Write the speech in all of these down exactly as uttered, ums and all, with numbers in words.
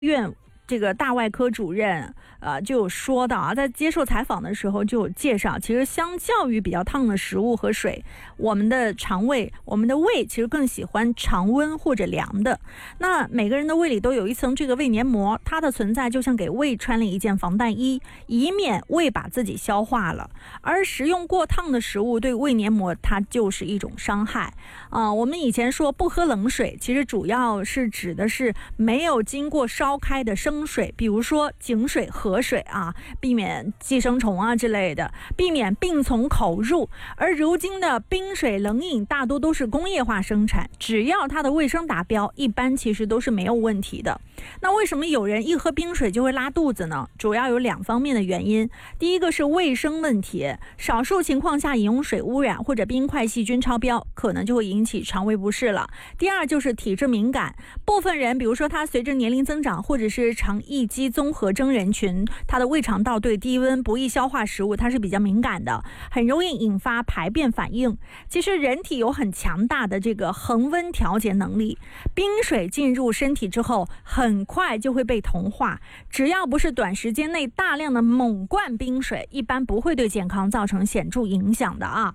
院这个大外科主任呃就有说到啊，在接受采访的时候就有介绍，其实相较于比较烫的食物和水，我们的肠胃我们的胃其实更喜欢常温或者凉的。那每个人的胃里都有一层这个胃黏膜，它的存在就像给胃穿了一件防弹衣，以免胃把自己消化了。而食用过烫的食物对胃黏膜它就是一种伤害啊、呃。我们以前说不喝冷水，其实主要是指的是没有经过烧开的生水，比如说井水、河水啊，避免寄生虫啊之类的，避免病从口入。而如今的冰水冷饮大多都是工业化生产，只要它的卫生达标，一般其实都是没有问题的。那为什么有人一喝冰水就会拉肚子呢？主要有两方面的原因。第一个是卫生问题，少数情况下饮用水污染或者冰块细菌超标，可能就会引起肠胃不适了。第二就是体质敏感，部分人比如说他随着年龄增长，或者是肠易激综合征人群，他的胃肠道对低温不易消化食物它是比较敏感的，很容易引发排便反应。其实人体有很强大的这个恒温调节能力，冰水进入身体之后很快就会被同化，只要不是短时间内大量的猛灌冰水，一般不会对健康造成显著影响的啊。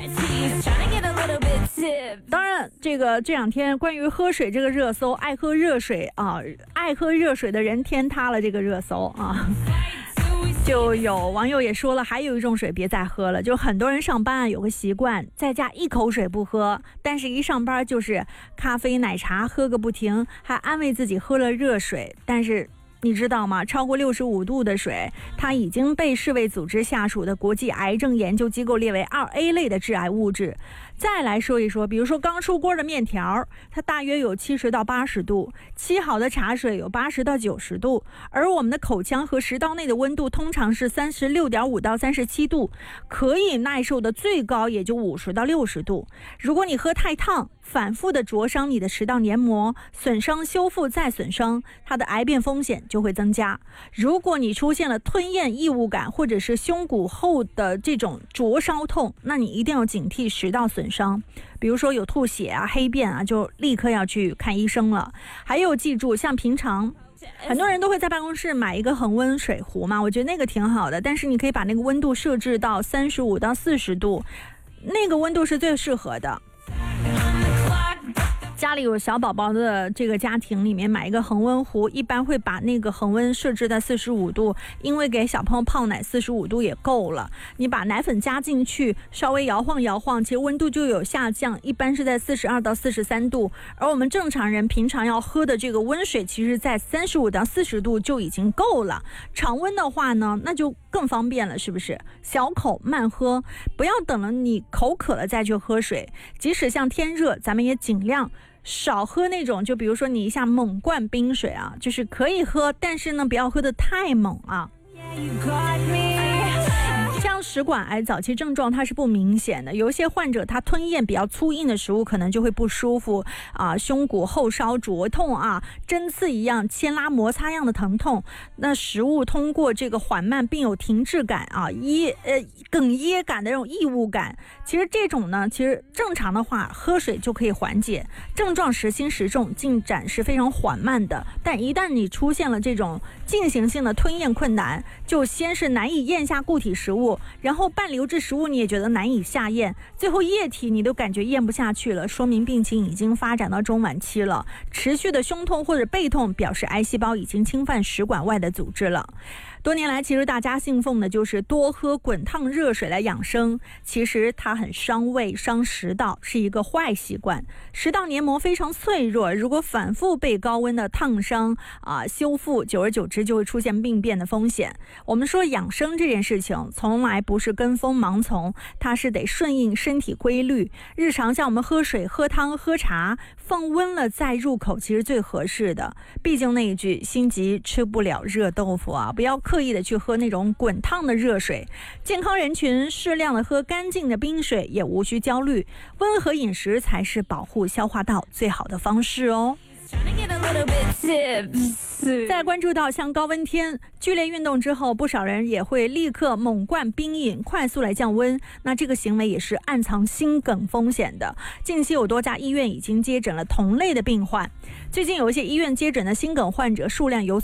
当然这个这两天关于喝水这个热搜，爱喝热水啊，爱喝热水的人天塌了这个热搜啊。就有网友也说了，还有一种水别再喝了，就很多人上班啊有个习惯，在家一口水不喝，但是一上班就是咖啡奶茶喝个不停，还安慰自己喝了热水。但是你知道吗？超过六十五度的水，它已经被世卫组织下属的国际癌症研究机构列为二 A 类的致癌物质。再来说一说，比如说刚出锅的面条，它大约有七十到八十度，沏好的茶水有八十到九十度，而我们的口腔和食道内的温度通常是三十六点五到三十七度，可以耐受的最高也就五十到六十度。如果你喝太烫，反复的灼伤你的食道黏膜，损伤修复再损伤，它的癌变风险就会增加。如果你出现了吞咽异物感，或者是胸骨后的这种灼烧痛，那你一定要警惕食道损伤，比如说有吐血啊、黑便啊，就立刻要去看医生了。还有记住，像平常很多人都会在办公室买一个恒温水壶嘛，我觉得那个挺好的，但是你可以把那个温度设置到三十五到四十度，那个温度是最适合的。家里有小宝宝的这个家庭里面买一个恒温壶，一般会把那个恒温设置在四十五度，因为给小朋友泡奶四十五度也够了。你把奶粉加进去，稍微摇晃摇晃，其实温度就有下降，一般是在四十二到四十三度。而我们正常人平常要喝的这个温水，其实在三十五到四十度就已经够了。常温的话呢，那就更方便了，是不是？小口慢喝，不要等了你口渴了再去喝水。即使像天热，咱们也尽量少喝那种，就比如说你一下猛灌冰水啊，就是可以喝，但是呢不要喝得太猛啊。像食管癌早期症状它是不明显的，有一些患者他吞咽比较粗硬的食物可能就会不舒服啊，胸骨后烧灼痛啊，针刺一样牵拉摩擦样的疼痛。那食物通过这个缓慢并有停滞感啊，噎呃哽咽感的这种异物感，其实这种呢，其实正常的话喝水就可以缓解，症状时轻时重，进展是非常缓慢的。但一旦你出现了这种进行性的吞咽困难，就先是难以咽下固体食物，然后半流质食物你也觉得难以下咽，最后液体你都感觉咽不下去了，说明病情已经发展到中晚期了。持续的胸痛或者背痛表示癌细胞已经侵犯食管外的组织了。多年来其实大家信奉的就是多喝滚烫热水来养生，其实它很伤胃伤食道，是一个坏习惯。食道黏膜非常脆弱，如果反复被高温的烫伤啊修复，久而久之就会出现病变的风险。我们说养生这件事情从来不是跟风盲从，它是得顺应身体规律。日常像我们喝水、喝汤、喝茶，放温了再入口其实最合适的。毕竟那一句心急吃不了热豆腐啊，不要刻意的去喝那种滚烫的热水。健康人群适量的喝干净的冰水，也无需焦虑，温和饮食才是保护消化道最好的方式哦。 再关注到像高温天剧烈运动之后，不少人也会立刻猛灌冰饮，快速来降温。那这个行为也是暗藏心梗风险的。近期有多家医院已经接诊了同类的病患。最近有一些医院接诊的心梗患者数量有